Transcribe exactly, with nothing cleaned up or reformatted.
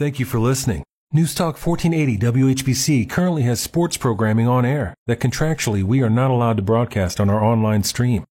Thank you for listening. Newstalk fourteen eighty W H B C currently has sports programming on air that contractually we are not allowed to broadcast on our online stream.